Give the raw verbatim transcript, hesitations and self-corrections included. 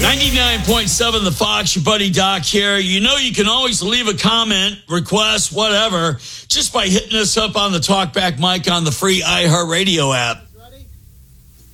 ninety-nine point seven The Fox, your buddy Doc here. You know you can always leave a comment, request, whatever, just by hitting us up on the Talkback mic on the free iHeartRadio app.